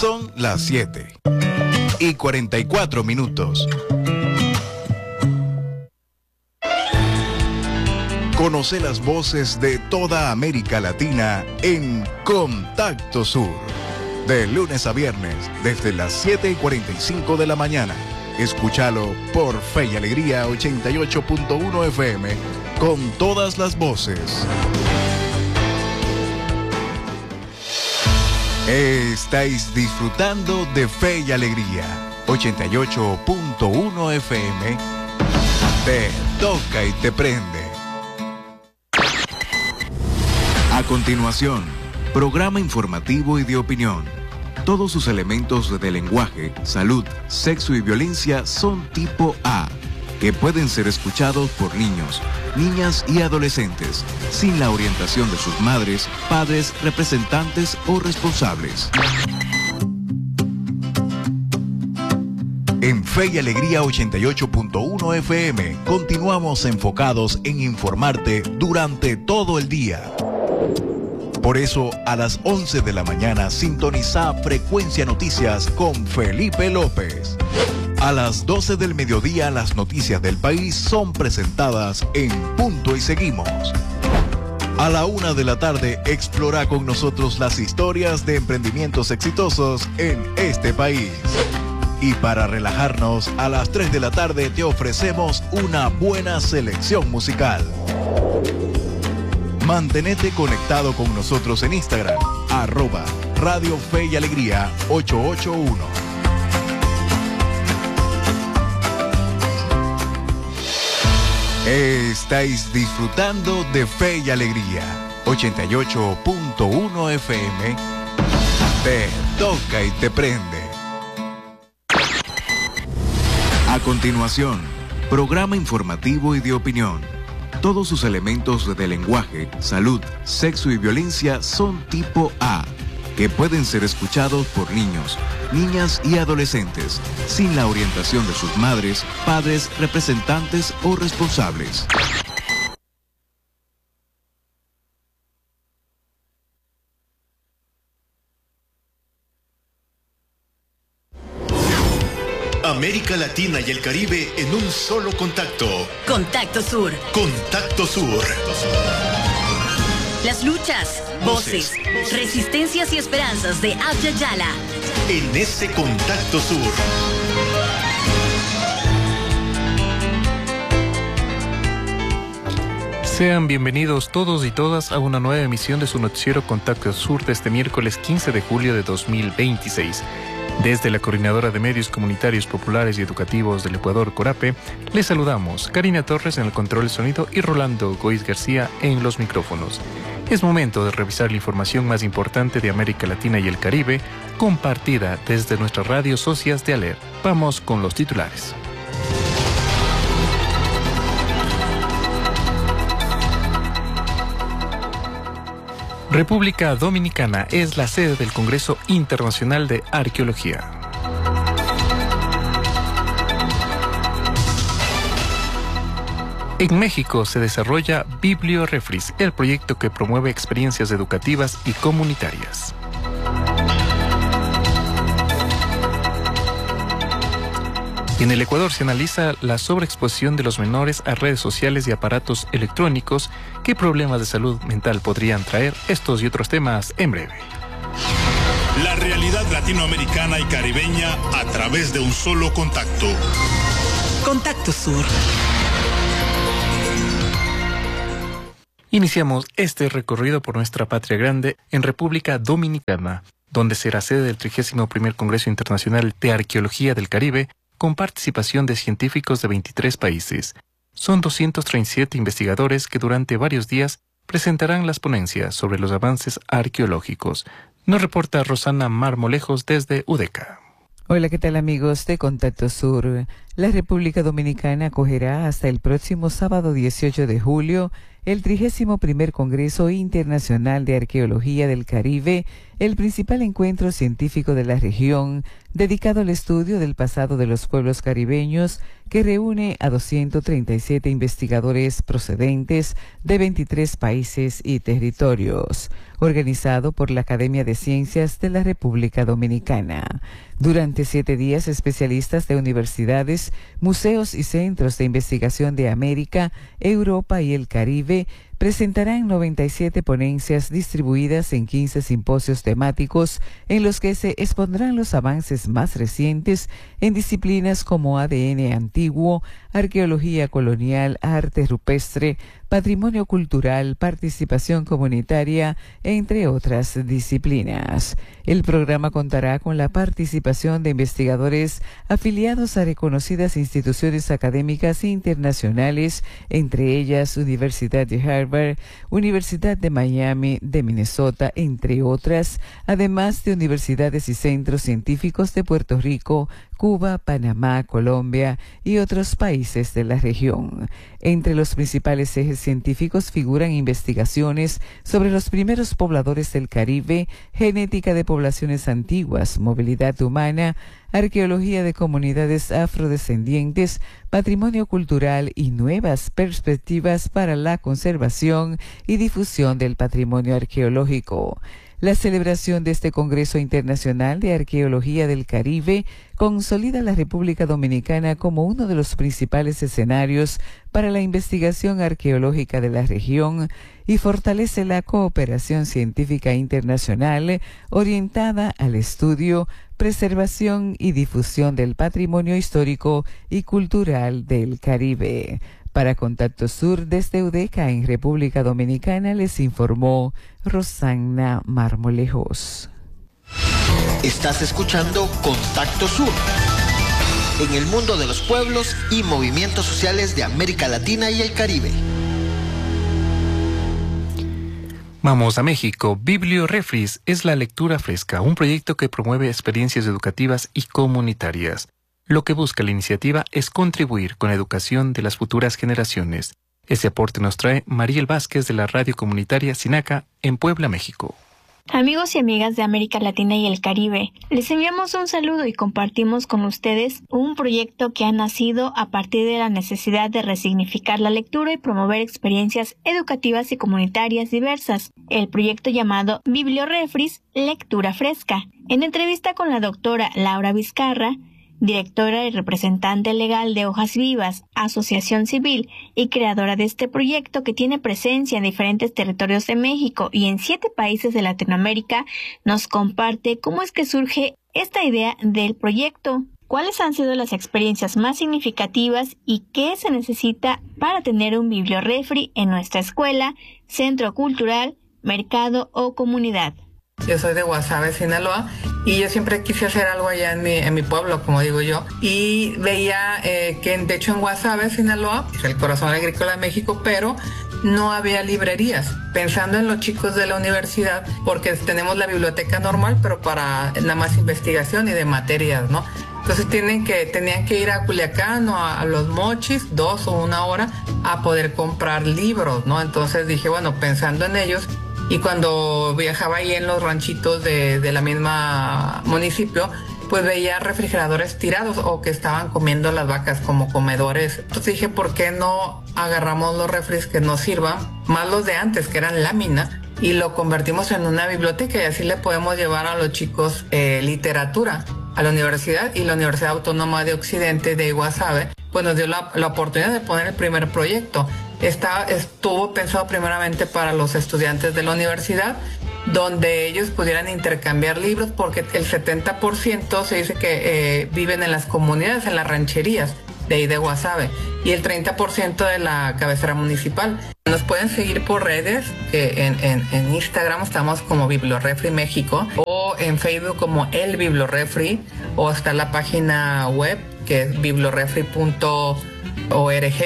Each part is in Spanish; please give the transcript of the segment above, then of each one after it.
Son las 7:44. Conoce las voces de toda América Latina en Contacto Sur. De lunes a viernes, desde las 7:45 de la mañana. Escúchalo por Fe y Alegría 88.1 FM, con todas las voces. Estáis disfrutando de Fe y Alegría 88.1 FM. Te toca y te prende. A continuación, programa informativo y de opinión. Todos sus elementos de lenguaje, salud, sexo y violencia son tipo A, que pueden ser escuchados por niños, niñas y adolescentes, sin la orientación de sus madres, padres, representantes o responsables. En Fe y Alegría 88.1 FM, continuamos enfocados en informarte durante todo el día. Por eso, a las 11 de la mañana, sintoniza Frecuencia Noticias con Felipe López. A las 12 del mediodía, las noticias del país son presentadas en Punto y Seguimos. A la 1 de la tarde, explora con nosotros las historias de emprendimientos exitosos en este país. Y para relajarnos, a las 3 de la tarde te ofrecemos una buena selección musical. Mantenete conectado con nosotros en Instagram, @Radio Fe y Alegría 881. Estáis disfrutando de Fe y Alegría 88.1 FM. Te toca y te prende. A continuación, programa informativo y de opinión. Todos sus elementos de lenguaje, salud, sexo y violencia son tipo A, que pueden ser escuchados por niños, niñas y adolescentes, sin la orientación de sus madres, padres, representantes o responsables. América Latina y el Caribe en un solo contacto. Contacto Sur. Contacto Sur. Las luchas, voces, resistencias y esperanzas de Abya Yala. En ese Contacto Sur. Sean bienvenidos todos y todas a una nueva emisión de su noticiero Contacto Sur de este miércoles 15 de julio de 2026. Desde la Coordinadora de Medios Comunitarios Populares y Educativos del Ecuador, CORAPE, les saludamos Karina Torres en el control de sonido y Rolando Goiz García en los micrófonos. Es momento de revisar la información más importante de América Latina y el Caribe, compartida desde nuestras radios socias de ALER. Vamos con los titulares. República Dominicana es la sede del Congreso Internacional de Arqueología. En México se desarrolla BiblioRefris, el proyecto que promueve experiencias educativas y comunitarias. En el Ecuador se analiza la sobreexposición de los menores a redes sociales y aparatos electrónicos. ¿Qué problemas de salud mental podrían traer? Estos y otros temas en breve. La realidad latinoamericana y caribeña a través de un solo contacto. Contacto Sur. Iniciamos este recorrido por nuestra patria grande en República Dominicana, donde será sede del 31º Congreso Internacional de Arqueología del Caribe, con participación de científicos de 23 países. Son 237 investigadores que durante varios días presentarán las ponencias sobre los avances arqueológicos. Nos reporta Rosana Marmolejos desde UDECA. Hola, ¿qué tal amigos de Contacto Sur? La República Dominicana acogerá hasta el próximo sábado 18 de julio el 31º Congreso Internacional de Arqueología del Caribe, el principal encuentro científico de la región dedicado al estudio del pasado de los pueblos caribeños, que reúne a 237 investigadores procedentes de 23 países y territorios, organizado por la Academia de Ciencias de la República Dominicana. Durante 7 días, especialistas de universidades, museos y centros de investigación de América, Europa y el Caribe presentarán 97 ponencias distribuidas en 15 simposios temáticos en los que se expondrán los avances más recientes en disciplinas como ADN antiguo, arqueología colonial, arte rupestre, patrimonio cultural, participación comunitaria, entre otras disciplinas. El programa contará con la participación de investigadores afiliados a reconocidas instituciones académicas internacionales, entre ellas Universidad de Harvard, Universidad de Miami, de Minnesota, entre otras, además de universidades y centros científicos de Puerto Rico, Cuba, Panamá, Colombia y otros países de la región. Entre los principales ejes científicos figuran investigaciones sobre los primeros pobladores del Caribe, genética de poblaciones antiguas, movilidad humana, arqueología de comunidades afrodescendientes, patrimonio cultural y nuevas perspectivas para la conservación y difusión del patrimonio arqueológico. La celebración de este Congreso Internacional de Arqueología del Caribe consolida a la República Dominicana como uno de los principales escenarios para la investigación arqueológica de la región y fortalece la cooperación científica internacional orientada al estudio, preservación y difusión del patrimonio histórico y cultural del Caribe. Para Contacto Sur, desde UDECA en República Dominicana, les informó Rosana Marmolejos. Estás escuchando Contacto Sur. En el mundo de los pueblos y movimientos sociales de América Latina y el Caribe. Vamos a México. Bibliorefris es la lectura fresca, un proyecto que promueve experiencias educativas y comunitarias. Lo que busca la iniciativa es contribuir con la educación de las futuras generaciones. Ese aporte nos trae Mariel Vázquez de la radio comunitaria Sinaca en Puebla, México. Amigos y amigas de América Latina y el Caribe, les enviamos un saludo y compartimos con ustedes un proyecto que ha nacido a partir de la necesidad de resignificar la lectura y promover experiencias educativas y comunitarias diversas. El proyecto llamado Bibliorefris, Lectura Fresca. En entrevista con la doctora Laura Vizcarra, directora y representante legal de Hojas Vivas, asociación civil y creadora de este proyecto que tiene presencia en diferentes territorios de México y en 7 países de Latinoamérica, nos comparte cómo es que surge esta idea del proyecto, cuáles han sido las experiencias más significativas y qué se necesita para tener un bibliorefri en nuestra escuela, centro cultural, mercado o comunidad. Yo soy de Guasave, Sinaloa, y yo siempre quise hacer algo allá en mi pueblo, como digo yo, y veía que de hecho en Guasave, Sinaloa, es el corazón agrícola de México, pero no había librerías. Pensando en los chicos de la universidad, porque tenemos la biblioteca normal, pero para nada más investigación y de materias, ¿no? Entonces tenían que ir a Culiacán o a Los Mochis 2 o 1 hora a poder comprar libros, ¿no? Entonces dije, bueno, pensando en ellos, y cuando viajaba ahí en los ranchitos de la misma municipio, pues veía refrigeradores tirados o que estaban comiendo las vacas como comedores. Entonces dije, ¿por qué no agarramos los refris que nos sirvan, más los de antes, que eran lámina, y lo convertimos en una biblioteca y así le podemos llevar a los chicos literatura a la universidad? Y la Universidad Autónoma de Occidente de Guasave pues nos dio la oportunidad de poner el primer proyecto. Estuvo pensado primeramente para los estudiantes de la universidad, donde ellos pudieran intercambiar libros, porque el 70% se dice que viven en las comunidades, en las rancherías de ahí de Guasave, y el 30% de la cabecera municipal. Nos pueden seguir por redes, en Instagram estamos como Bibliorefri México, o en Facebook como El Bibliorefri, o está la página web que es bibliorefri.org,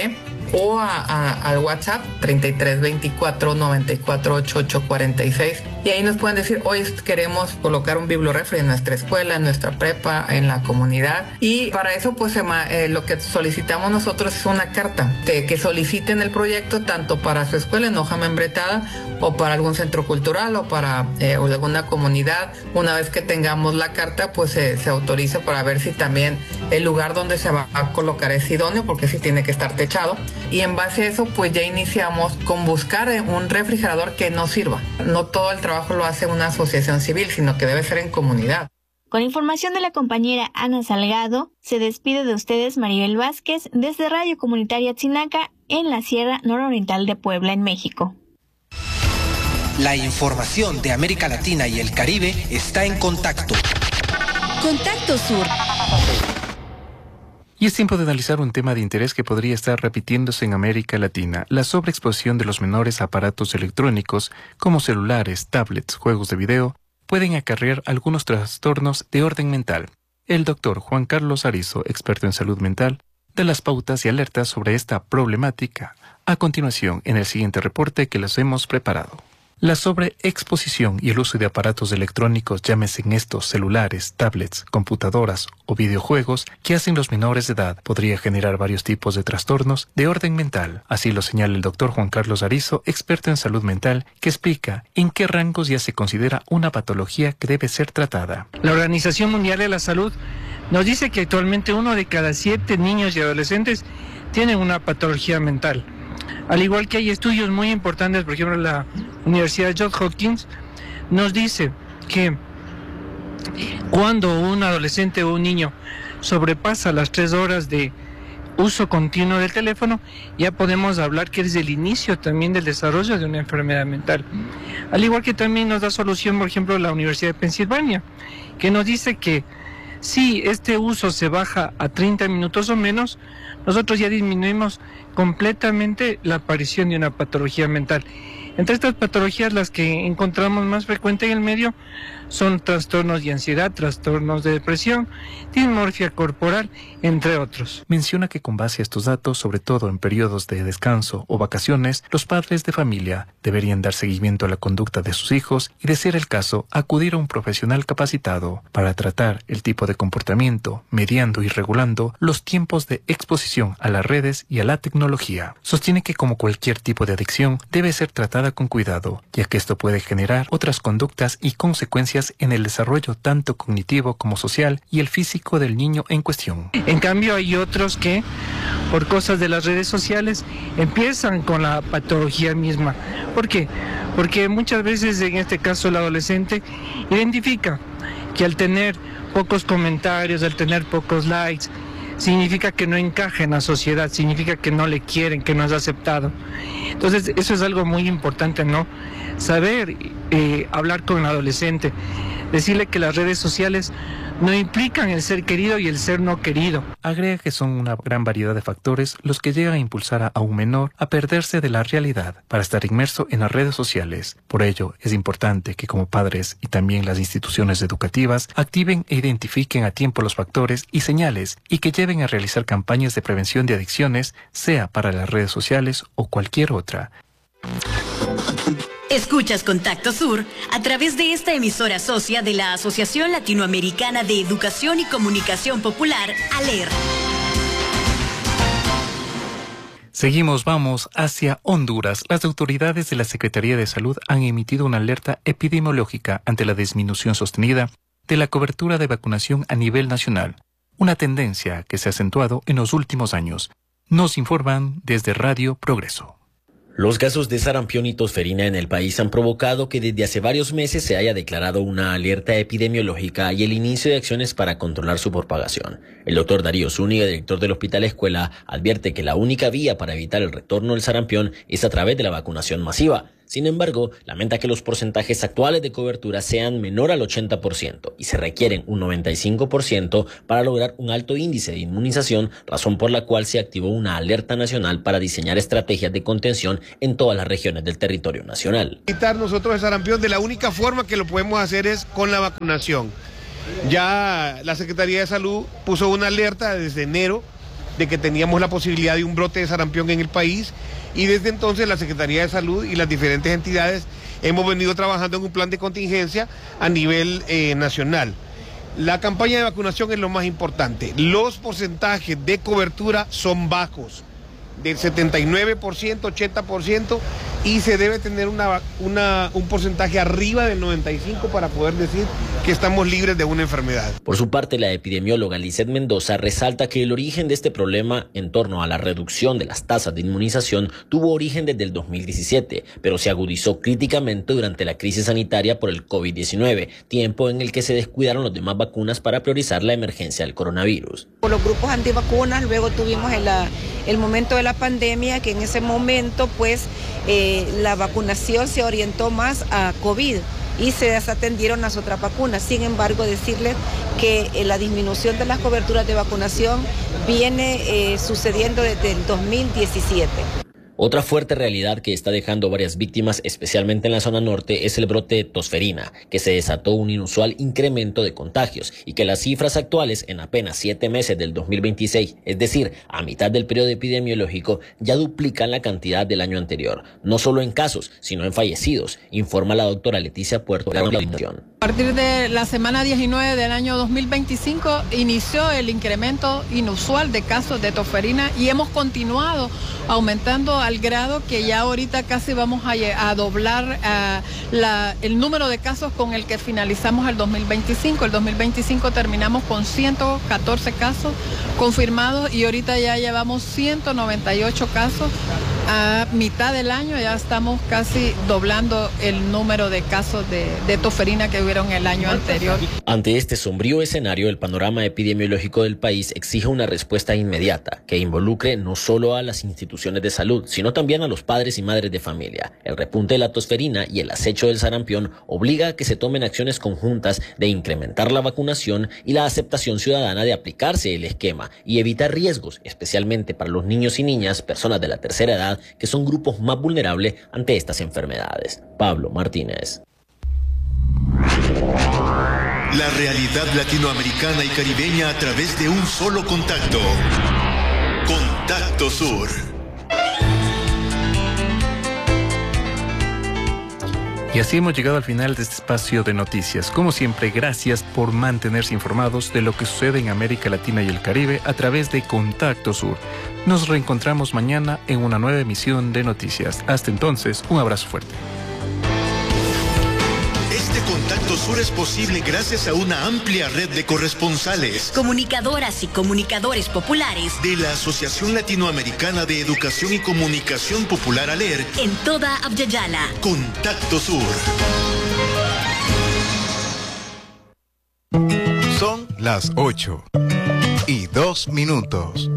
o al WhatsApp 33 24 94 88 46 y ahí nos pueden decir, hoy queremos colocar un bibliorefri en nuestra escuela, en nuestra prepa, en la comunidad, y para eso pues lo que solicitamos nosotros es una carta que soliciten el proyecto tanto para su escuela en hoja membretada o para algún centro cultural o para alguna comunidad. Una vez que tengamos la carta, pues se autoriza para ver si también el lugar donde se va a colocar es idóneo, porque sí tiene que estar techado, y en base a eso pues ya iniciamos con buscar un refrigerador que no sirva. No todo el trabajo lo hace una asociación civil, sino que debe ser en comunidad. Con información de la compañera Ana Salgado, se despide de ustedes Maribel Vázquez desde Radio Comunitaria Tzinaca en la Sierra Nororiental de Puebla, en México. La información de América Latina y el Caribe está en Contacto. Contacto Sur. Y es tiempo de analizar un tema de interés que podría estar repitiéndose en América Latina: la sobreexposición de los menores a aparatos electrónicos como celulares, tablets, juegos de video, pueden acarrear algunos trastornos de orden mental. El doctor Juan Carlos Arizo, experto en salud mental, da las pautas y alertas sobre esta problemática a continuación en el siguiente reporte que les hemos preparado. La sobreexposición y el uso de aparatos electrónicos, llámese en estos celulares, tablets, computadoras o videojuegos, que hacen los menores de edad, podría generar varios tipos de trastornos de orden mental. Así lo señala el doctor Juan Carlos Arizo, experto en salud mental, que explica en qué rangos ya se considera una patología que debe ser tratada. La Organización Mundial de la Salud nos dice que actualmente 1 de cada 7 niños y adolescentes tienen una patología mental. Al igual que hay estudios muy importantes, por ejemplo, la Universidad Johns Hopkins nos dice que cuando un adolescente o un niño sobrepasa las 3 horas de uso continuo del teléfono, ya podemos hablar que es el inicio también del desarrollo de una enfermedad mental. Al igual que también nos da solución, por ejemplo, la Universidad de Pensilvania, que nos dice que si este uso se baja a 30 minutos o menos, nosotros ya disminuimos completamente la aparición de una patología mental. Entre estas patologías, las que encontramos más frecuente en el medio son trastornos de ansiedad, trastornos de depresión, dismorfia corporal, entre otros. Menciona que con base a estos datos, sobre todo en periodos de descanso o vacaciones, los padres de familia deberían dar seguimiento a la conducta de sus hijos y, de ser el caso, acudir a un profesional capacitado para tratar el tipo de comportamiento, mediando y regulando los tiempos de exposición a las redes y a la tecnología. Sostiene que, como cualquier tipo de adicción, debe ser tratada con cuidado, ya que esto puede generar otras conductas y consecuencias en el desarrollo tanto cognitivo como social y el físico del niño en cuestión. En cambio, hay otros que, por cosas de las redes sociales, empiezan con la patología misma. ¿Por qué? Porque muchas veces, en este caso, el adolescente identifica que al tener pocos comentarios, al tener pocos likes, significa que no encaja en la sociedad, significa que no le quieren, que no es aceptado. Entonces, eso es algo muy importante, ¿no? Saber hablar con el adolescente, decirle que las redes sociales no implican el ser querido y el ser no querido. Agrega que son una gran variedad de factores los que llegan a impulsar a un menor a perderse de la realidad para estar inmerso en las redes sociales. Por ello, es importante que como padres y también las instituciones educativas activen e identifiquen a tiempo los factores y señales y que lleven a realizar campañas de prevención de adicciones, sea para las redes sociales o cualquier otra. Escuchas Contacto Sur a través de esta emisora socia de la Asociación Latinoamericana de Educación y Comunicación Popular, ALER. Seguimos, vamos hacia Honduras. Las autoridades de la Secretaría de Salud han emitido una alerta epidemiológica ante la disminución sostenida de la cobertura de vacunación a nivel nacional, una tendencia que se ha acentuado en los últimos años. Nos informan desde Radio Progreso. Los casos de sarampión y tosferina en el país han provocado que desde hace varios meses se haya declarado una alerta epidemiológica y el inicio de acciones para controlar su propagación. El doctor Darío Zúñiga, director del Hospital Escuela, advierte que la única vía para evitar el retorno del sarampión es a través de la vacunación masiva. Sin embargo, lamenta que los porcentajes actuales de cobertura sean menor al 80% y se requieren un 95% para lograr un alto índice de inmunización, razón por la cual se activó una alerta nacional para diseñar estrategias de contención en todas las regiones del territorio nacional. Evitar nosotros el sarampión de la única forma que lo podemos hacer es con la vacunación. Ya la Secretaría de Salud puso una alerta desde enero de que teníamos la posibilidad de un brote de sarampión en el país y desde entonces la Secretaría de Salud y las diferentes entidades hemos venido trabajando en un plan de contingencia a nivel nacional. La campaña de vacunación es lo más importante. Los porcentajes de cobertura son bajos, del 79%, 80%, y se debe tener un porcentaje arriba del 95% para poder decir que estamos libres de una enfermedad. Por su parte, la epidemióloga Lizeth Mendoza resalta que el origen de este problema en torno a la reducción de las tasas de inmunización tuvo origen desde el 2017, pero se agudizó críticamente durante la crisis sanitaria por el COVID-19, tiempo en el que se descuidaron las demás vacunas para priorizar la emergencia del coronavirus. Por los grupos antivacunas, luego tuvimos el momento de la pandemia, que en ese momento pues la vacunación se orientó más a COVID y se desatendieron las otras vacunas. Sin embargo, decirles que la disminución de las coberturas de vacunación viene sucediendo desde el 2017. Otra fuerte realidad que está dejando varias víctimas, especialmente en la zona norte, es el brote de tosferina, que se desató un inusual incremento de contagios y que las cifras actuales en apenas 7 meses del 2026, es decir, a mitad del periodo epidemiológico, ya duplican la cantidad del año anterior, no solo en casos, sino en fallecidos, informa la doctora Leticia Puerto. A partir de la semana 19 del año 2025 inició el incremento inusual de casos de tosferina y hemos continuado aumentando al grado que ya ahorita casi vamos a doblar el número de casos con el que finalizamos el 2025. El 2025 terminamos con 114 casos confirmados y ahorita ya llevamos 198 casos. A mitad del año ya estamos casi doblando el número de casos de tosferina que hubieron el año anterior. Ante este sombrío escenario, el panorama epidemiológico del país exige una respuesta inmediata que involucre no solo a las instituciones de salud, sino también a los padres y madres de familia. El repunte de la tosferina y el acecho del sarampión obliga a que se tomen acciones conjuntas de incrementar la vacunación y la aceptación ciudadana de aplicarse el esquema y evitar riesgos, especialmente para los niños y niñas, personas de la tercera edad, que son grupos más vulnerables ante estas enfermedades. Pablo Martínez. La realidad latinoamericana y caribeña a través de un solo contacto. Contacto Sur. Y así hemos llegado al final de este espacio de noticias. Como siempre, gracias por mantenerse informados de lo que sucede en América Latina y el Caribe a través de Contacto Sur. Nos reencontramos mañana en una nueva emisión de noticias. Hasta entonces, un abrazo fuerte. Este Contacto Sur es posible gracias a una amplia red de corresponsales, comunicadoras y comunicadores populares de la Asociación Latinoamericana de Educación y Comunicación Popular ALER en toda Abya-Yala. Contacto Sur. Son las 8:02.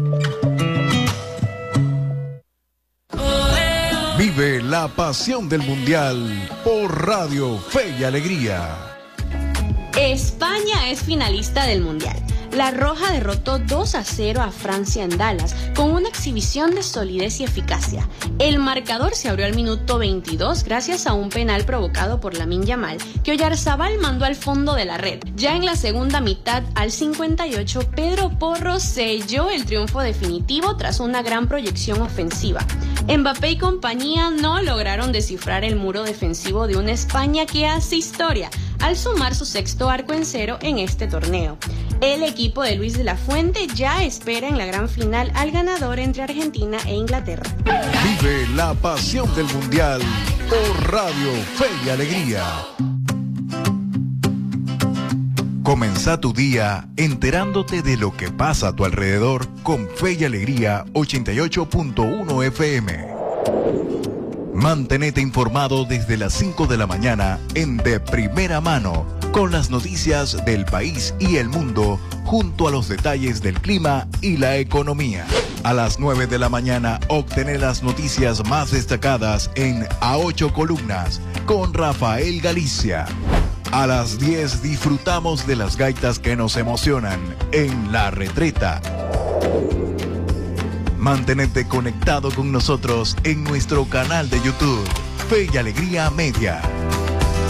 Vive la pasión del Mundial por Radio Fe y Alegría. España es finalista del Mundial. La Roja derrotó 2-0 a Francia en Dallas con una exhibición de solidez y eficacia. El marcador se abrió al minuto 22 gracias a un penal provocado por Lamine Yamal que Oyarzabal mandó al fondo de la red. Ya en la segunda mitad, al 58, Pedro Porro selló el triunfo definitivo tras una gran proyección ofensiva. Mbappé y compañía no lograron descifrar el muro defensivo de una España que hace historia al sumar su sexto arco en cero en este torneo. El equipo de Luis de la Fuente ya espera en la gran final al ganador entre Argentina e Inglaterra. Vive la pasión del Mundial por Radio Fe y Alegría. Comenzá tu día enterándote de lo que pasa a tu alrededor con Fe y Alegría 88.1 FM. Mantenete informado desde las 5 de la mañana en De Primera Mano, con las noticias del país y el mundo, junto a los detalles del clima y la economía. A las 9 de la mañana, obtener las noticias más destacadas en A 8 Columnas, con Rafael Galicia. A las 10 disfrutamos de las gaitas que nos emocionan en La Retreta. Mantenete conectado con nosotros en nuestro canal de YouTube, Fe y Alegría Media.